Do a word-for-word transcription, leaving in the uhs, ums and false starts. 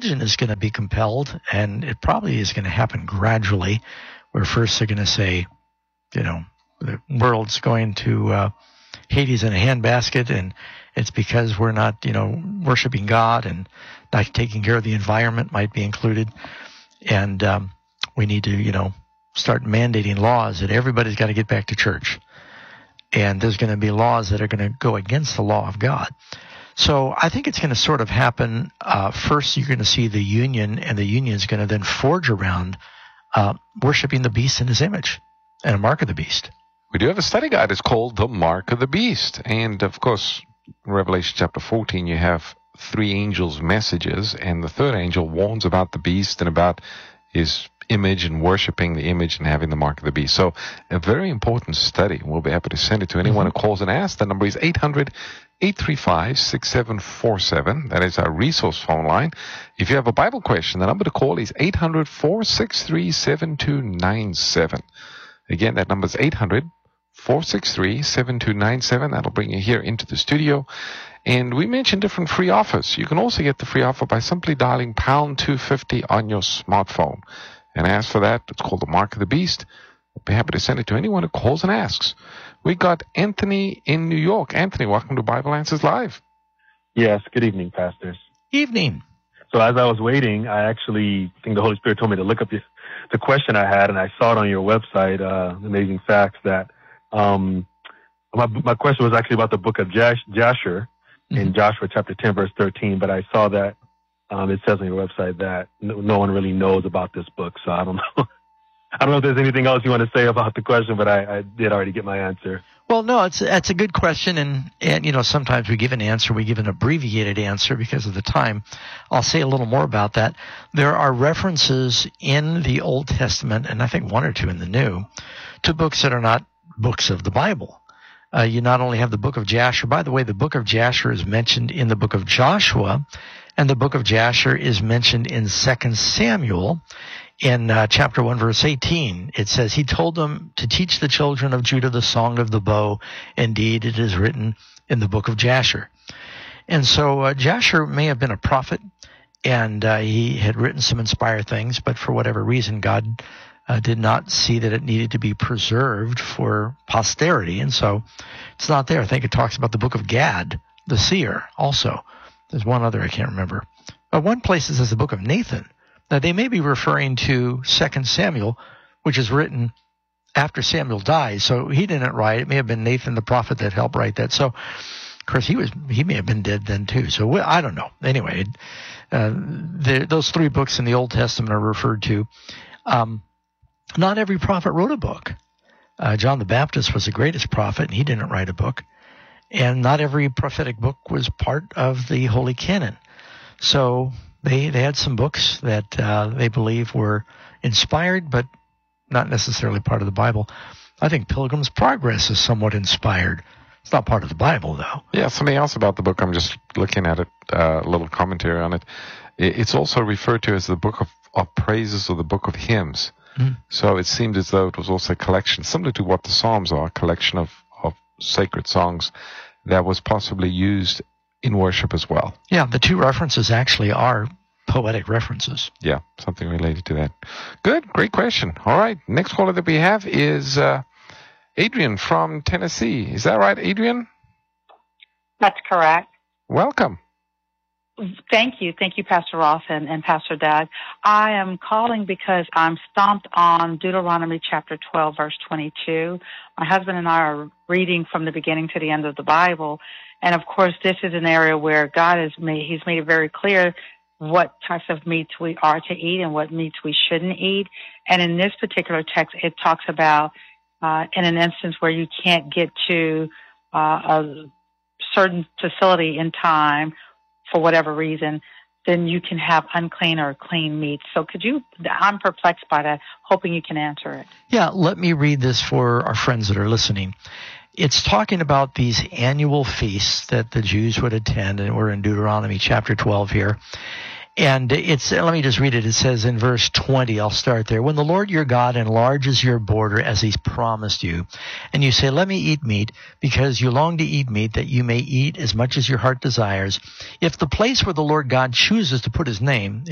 religion is going to be compelled, and it probably is going to happen gradually, where first they're going to say, you know, the world's going to uh, Hades in a handbasket, and it's because we're not, you know, worshiping God, and not taking care of the environment might be included. And um, we need to, you know, start mandating laws that everybody's got to get back to church. And there's going to be laws that are going to go against the law of God. So I think it's going to sort of happen. Uh, first, you're going to see the union, and the union is going to then forge around uh, worshiping the beast in his image and a mark of the beast. We do have a study guide. It's called The Mark of the Beast. And, of course, in Revelation chapter fourteen, you have three angels' messages, and the third angel warns about the beast and about his image and worshiping the image and having the mark of the beast. So a very important study. We'll be happy to send it to anyone mm-hmm. who calls and asks. The number is eight hundred, eight three five, six seven four seven. That is our resource phone line. If you have a Bible question, the number to call is eight hundred, four six three, seven two nine seven. Again, that number is eight hundred, four six three, seven two nine seven. That'll bring you here into the studio. And we mentioned different free offers. You can also get the free offer by simply dialing pound two fifty on your smartphone. And ask for that. It's called the Mark of the Beast. We'll be happy to send it to anyone who calls and asks. We got Anthony in New York. Anthony, welcome to Bible Answers Live. Yes, good evening, pastors. Evening. So as I was waiting, I actually think the Holy Spirit told me to look up the, the question I had, and I saw it on your website, uh, Amazing Facts, that um, my, my question was actually about the book of Jash, Jasher mm-hmm. in Joshua chapter ten, verse thirteen, but I saw that Um, it says on your website that no, no one really knows about this book, so I don't know. I don't know if there's anything else you want to say about the question, but I, I did already get my answer. Well, no, it's it's a good question, and, and you know, sometimes we give an answer, we give an abbreviated answer because of the time. I'll say a little more about that. There are references in the Old Testament, and I think one or two in the New, to books that are not books of the Bible. Uh, you not only have the book of Jasher. By the way, the book of Jasher is mentioned in the book of Joshua, and the book of Jasher is mentioned in Second Samuel in uh, chapter one, verse eighteen. It says, he told them to teach the children of Judah the song of the bow. Indeed, it is written in the book of Jasher. And so uh, Jasher may have been a prophet, and uh, he had written some inspired things, but for whatever reason, God uh, did not see that it needed to be preserved for posterity, and so it's not there. I think it talks about the book of Gad, the seer, also. There's one other I can't remember. But one place it says the book of Nathan. Now, they may be referring to Second Samuel, which is written after Samuel dies. So he didn't write. It may have been Nathan the prophet that helped write that. So, of course, he was he may have been dead then too. So we, I don't know. Anyway, uh, the, those three books in the Old Testament are referred to. Um, not every prophet wrote a book. Uh, John the Baptist was the greatest prophet, and he didn't write a book. And not every prophetic book was part of the Holy Canon. So they they had some books that uh, they believe were inspired, but not necessarily part of the Bible. I think Pilgrim's Progress is somewhat inspired. It's not part of the Bible, though. Yeah, something else about the book. I'm just looking at it, uh, a little commentary on it. It's also referred to as the book of, of praises or the book of hymns. Mm. So it seemed as though it was also a collection, similar to what the Psalms are, a collection of, of sacred songs that was possibly used in worship as well. Yeah, the two references actually are poetic references. Yeah, something related to that. Good, great question. All right, next caller that we have is uh, Adrian from Tennessee. Is that right, Adrian? That's correct. Welcome. Thank you. Thank you, Pastor Ross and, and Pastor Doug. I am calling because I'm stumped on Deuteronomy chapter twelve, verse twenty-two. My husband and I are reading from the beginning to the end of the Bible. And, of course, this is an area where God has made, he's made it very clear what types of meats we are to eat and what meats we shouldn't eat. And in this particular text, it talks about uh, in an instance where you can't get to uh, a certain facility in time for whatever reason, then you can have unclean or clean meat. So could you, I'm perplexed by that, hoping you can answer it. Yeah, let me read this for our friends that are listening. It's talking about these annual feasts that the Jews would attend, and we're in Deuteronomy chapter twelve here. And it's, let me just read it. It says in verse twenty, I'll start there. When the Lord your God enlarges your border as he's promised you, and you say, let me eat meat, because you long to eat meat, that you may eat as much as your heart desires. If the place where the Lord God chooses to put his name